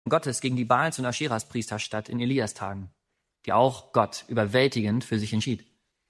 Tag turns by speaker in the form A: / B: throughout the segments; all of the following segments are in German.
A: Gottes gegen die Baals- und Ascheras-Priester statt in Elias Tagen, die auch Gott überwältigend für sich entschied.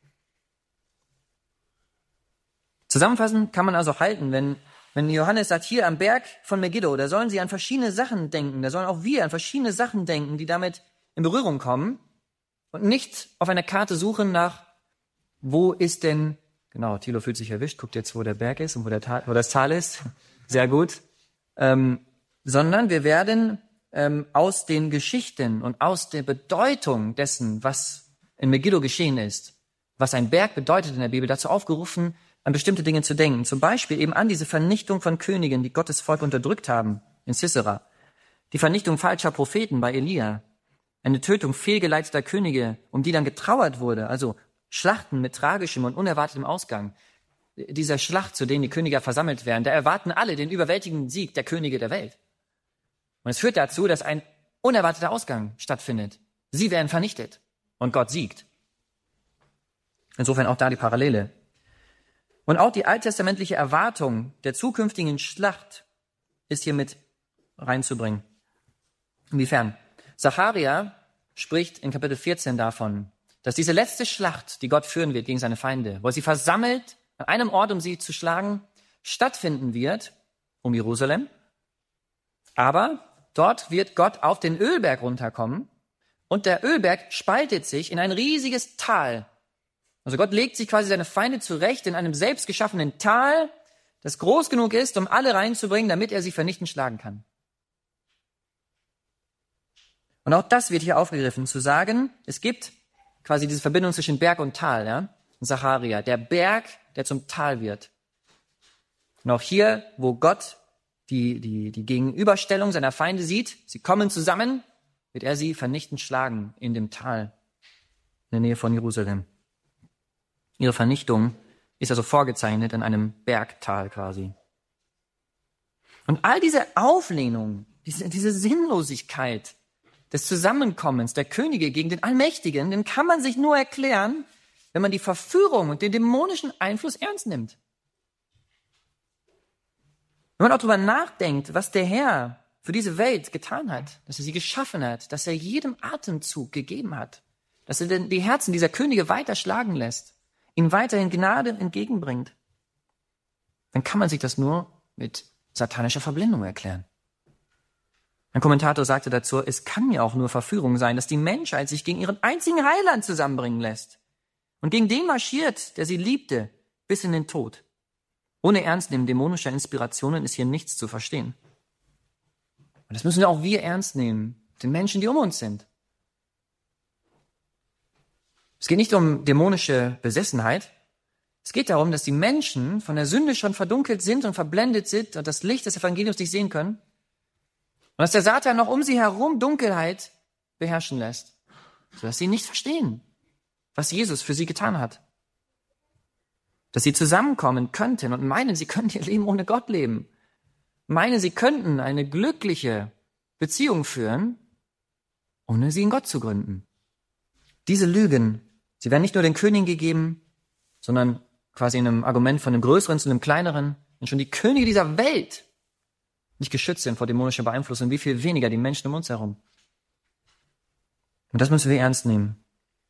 A: Zusammenfassend kann man also halten, wenn Johannes sagt, hier am Berg von Megiddo, da sollen sie an verschiedene Sachen denken, da sollen auch wir an verschiedene Sachen denken, die damit in Berührung kommen und nicht auf einer Karte suchen nach, wo ist denn, genau, Thilo fühlt sich erwischt, guckt jetzt, wo der Berg ist und wo das Tal ist, sehr gut, sondern wir werden aus den Geschichten und aus der Bedeutung dessen, was in Megiddo geschehen ist, was ein Berg bedeutet in der Bibel, dazu aufgerufen, an bestimmte Dinge zu denken. Zum Beispiel eben an diese Vernichtung von Königen, die Gottes Volk unterdrückt haben in Sisera. Die Vernichtung falscher Propheten bei Elia. Eine Tötung fehlgeleiteter Könige, um die dann getrauert wurde. Also Schlachten mit tragischem und unerwartetem Ausgang. Dieser Schlacht, zu denen die Könige versammelt werden, da erwarten alle den überwältigenden Sieg der Könige der Welt. Und es führt dazu, dass ein unerwarteter Ausgang stattfindet. Sie werden vernichtet und Gott siegt. Insofern auch da die Parallele. Und auch die alttestamentliche Erwartung der zukünftigen Schlacht ist hier mit reinzubringen. Inwiefern? Sacharja spricht in Kapitel 14 davon, dass diese letzte Schlacht, die Gott führen wird gegen seine Feinde, wo er sie versammelt an einem Ort, um sie zu schlagen, stattfinden wird um Jerusalem. Aber dort wird Gott auf den Ölberg runterkommen und der Ölberg spaltet sich in ein riesiges Tal. Also Gott legt sich quasi seine Feinde zurecht in einem selbstgeschaffenen Tal, das groß genug ist, um alle reinzubringen, damit er sie vernichtend schlagen kann. Und auch das wird hier aufgegriffen, zu sagen, es gibt quasi diese Verbindung zwischen Berg und Tal, ja, in Sacharja, der Berg, der zum Tal wird. Und auch hier, wo Gott die Gegenüberstellung seiner Feinde sieht, sie kommen zusammen, wird er sie vernichtend schlagen in dem Tal, in der Nähe von Jerusalem. Ihre Vernichtung ist also vorgezeichnet in einem Bergtal quasi. Und all diese Auflehnung, diese Sinnlosigkeit des Zusammenkommens der Könige gegen den Allmächtigen, den kann man sich nur erklären, wenn man die Verführung und den dämonischen Einfluss ernst nimmt. Wenn man auch darüber nachdenkt, was der Herr für diese Welt getan hat, dass er sie geschaffen hat, dass er jedem Atemzug gegeben hat, dass er die Herzen dieser Könige weiter schlagen lässt, ihnen weiterhin Gnade entgegenbringt, dann kann man sich das nur mit satanischer Verblendung erklären. Ein Kommentator sagte dazu, es kann ja auch nur Verführung sein, dass die Menschheit sich gegen ihren einzigen Heiland zusammenbringen lässt und gegen den marschiert, der sie liebte, bis in den Tod. Ohne Ernstnehmen dämonischer Inspirationen ist hier nichts zu verstehen. Und das müssen auch wir ernst nehmen, den Menschen, die um uns sind. Es geht nicht um dämonische Besessenheit. Es geht darum, dass die Menschen von der Sünde schon verdunkelt sind und verblendet sind und das Licht des Evangeliums nicht sehen können. Und dass der Satan noch um sie herum Dunkelheit beherrschen lässt, sodass sie nicht verstehen, was Jesus für sie getan hat. Dass sie zusammenkommen könnten und meinen, sie könnten ihr Leben ohne Gott leben. Meinen, sie könnten eine glückliche Beziehung führen, ohne sie in Gott zu gründen. Diese Lügen, sie werden nicht nur den Königen gegeben, sondern quasi in einem Argument von einem Größeren zu einem Kleineren. Wenn schon die Könige dieser Welt nicht geschützt sind vor dämonischer Beeinflussung, wie viel weniger die Menschen um uns herum. Und das müssen wir ernst nehmen.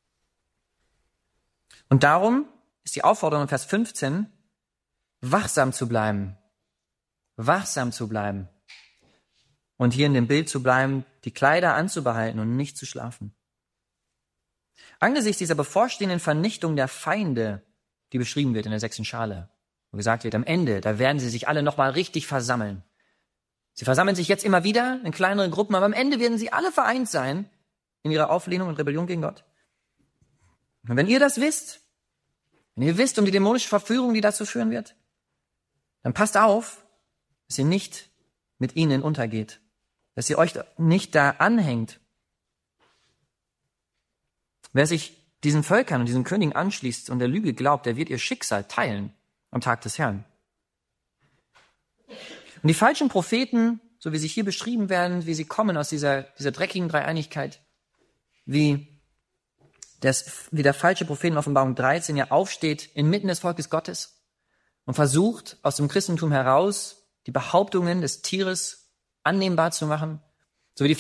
A: Und darum ist die Aufforderung in Vers 15, wachsam zu bleiben. Wachsam zu bleiben. Und hier in dem Bild zu bleiben, die Kleider anzubehalten und nicht zu schlafen. Angesichts dieser bevorstehenden Vernichtung der Feinde, die beschrieben wird in der 6. Schale, wo gesagt wird, am Ende, da werden sie sich alle nochmal richtig versammeln. Sie versammeln sich jetzt immer wieder in kleineren Gruppen, aber am Ende werden sie alle vereint sein in ihrer Auflehnung und Rebellion gegen Gott. Und wenn ihr das wisst, wenn ihr wisst um die dämonische Verführung, die dazu führen wird, dann passt auf, dass ihr nicht mit ihnen untergeht, dass ihr euch nicht da anhängt. Wer sich diesen Völkern und diesen Königen anschließt und der Lüge glaubt, der wird ihr Schicksal teilen am Tag des Herrn. Und die falschen Propheten, so wie sie hier beschrieben werden, wie sie kommen aus dieser dreckigen Dreieinigkeit, wie der falsche Prophet in Offenbarung 13 ja aufsteht inmitten des Volkes Gottes und versucht, aus dem Christentum heraus die Behauptungen des Tieres annehmbar zu machen,